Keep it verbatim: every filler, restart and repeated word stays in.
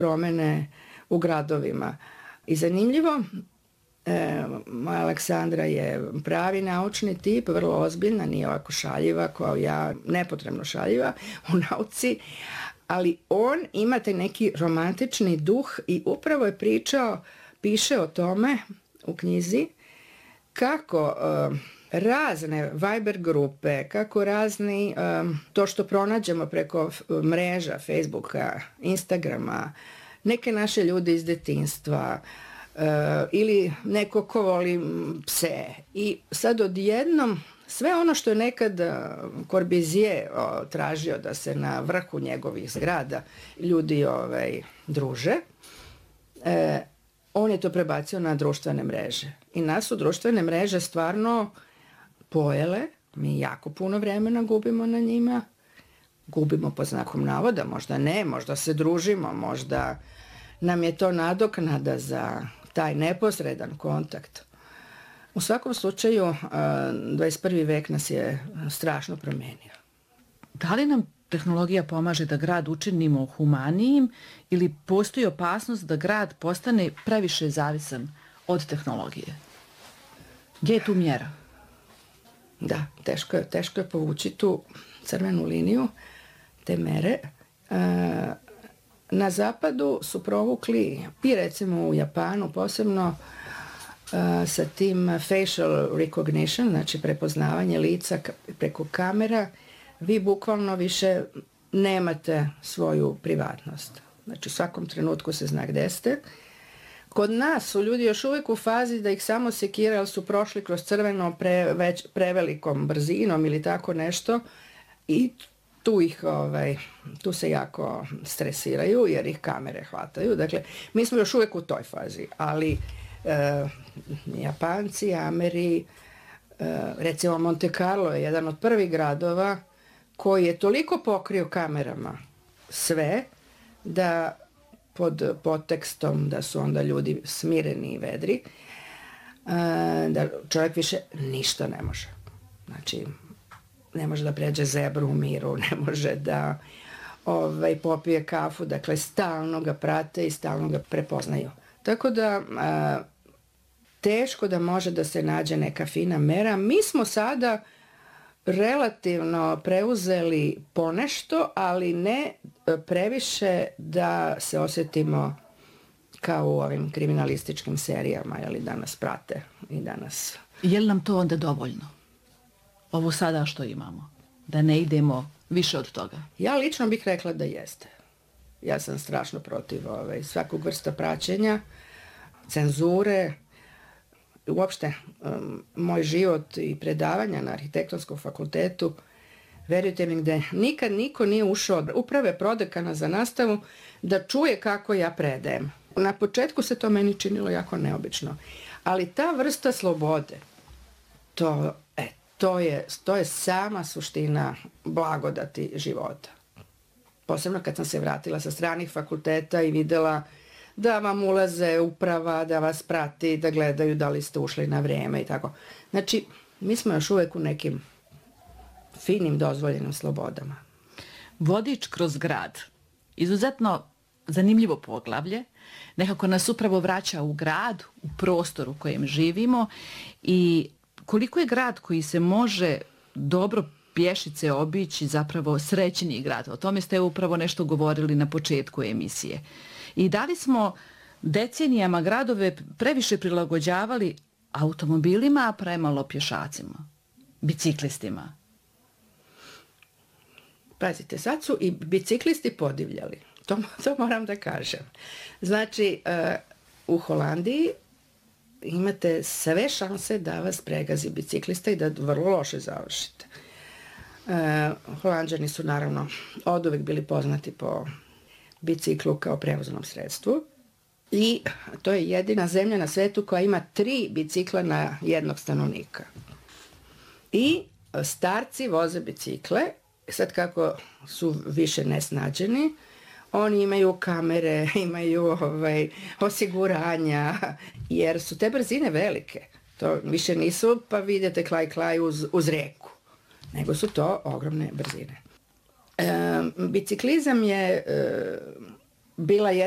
promene u gradovima. I zanimljivo, e, moja Aleksandra je pravi naučni tip, vrlo ozbiljna, nije ovako šaljiva kao ja, nepotrebno šaljiva u nauci, ali on ima taj neki romantični duh i upravo je pričao, piše o tome u knjizi, kako uh, razne Viber grupe, kako razni, um, to što pronađemo preko mreža, Facebooka, Instagrama, neke naše ljude iz detinjstva, uh, ili neko ko voli pse. I sad odjednom, sve ono što je nekad Corbusier uh, tražio da se na vrhu njegovih zgrada ljudi ovaj, druže, uh, on je to prebacio na društvene mreže. I nas su društvene mreže stvarno pojele, mi jako puno vremena gubimo na njima, gubimo pod znakom navoda, možda ne, možda se družimo, možda nam je to nadoknada za taj neposredan kontakt. U svakom slučaju, dvadeset prvi vek nas je strašno promenio. Da li nam tehnologija pomaže da grad učinimo humanijim ili postoji opasnost da grad postane previše zavisan od tehnologije? Gdje je tu mjera? Da, teško je, teško je povući tu crvenu liniju, te mere. Na zapadu su provukli, i recimo u Japanu posebno, sa tim facial recognition, znači prepoznavanje lica preko kamera, vi bukvalno više nemate svoju privatnost. Znači u svakom trenutku se zna gde ste. Kod nas su ljudi još uvijek u fazi da ih samo sekira, jer su prošli kroz crveno pre, već, prevelikom brzinom ili tako nešto i tu ih, ovaj, tu se jako stresiraju jer ih kamere hvataju. Dakle, mi smo još uvijek u toj fazi, ali e, Japanci, Ameri, e, recimo Monte Carlo je jedan od prvih gradova koji je toliko pokrio kamerama sve da pod podtekstom da su onda ljudi smireni i vedri, da čovjek više ništa ne može. Znači, ne može da pređe zebru u miru, ne može da ovaj, popije kafu, dakle, stalno ga prate i stalno ga prepoznaju. Tako da, a, teško da može da se nađe neka fina mera. Mi smo sada relativno preuzeli ponešto, ali ne previše da se osjetimo kao u ovim kriminalističkim serijama, jeli, da nas prate i da nas... Je li nam to onda dovoljno? Ovo sada što imamo? Da ne idemo više od toga? Ja lično bih rekla da jeste. Ja sam strašno protiv ovaj, svakog vrsta praćenja, cenzure. Uopšte, um, moj život i predavanja na arhitektonskom fakultetu, verujte mi, gde nikad niko nije ušao od uprave prodekana za nastavu da čuje kako ja predajem. Na početku se to meni činilo jako neobično, ali ta vrsta slobode, to, e, to, je, to je sama suština blagodati života. Posebno kad sam se vratila sa stranih fakulteta i videla da vam ulaze uprava, da vas prati, da gledaju da li ste ušli na vrijeme i tako. Znači, mi smo još uvijek u nekim finim dozvoljenim slobodama. Vodič kroz grad. Izuzetno zanimljivo poglavlje. Nekako nas upravo vraća u grad, u prostor u kojem živimo i koliko je grad koji se može dobro pješice obići zapravo srećniji grad. O tome ste upravo nešto govorili na početku emisije. I da li smo decenijama gradove previše prilagođavali automobilima, a premalo pješacima, biciklistima? Pazite, sad su i biciklisti podivljali. To, to moram da kažem. Znači, uh, u Holandiji imate sve šanse da vas pregazi biciklista i da vrlo loše završite. Uh, Holanđani su naravno oduvek bili poznati po biciklu kao prevoznom sredstvu i to je jedina zemlja na svetu koja ima tri bicikla na jednog stanovnika. I starci voze bicikle, sad kako su više nesnađeni, oni imaju kamere, imaju ovaj, osiguranja, jer su te brzine velike. To više nisu pa vidite klaj klaj uz, uz reku, nego su to ogromne brzine. E, biciklizam je e, bila jedna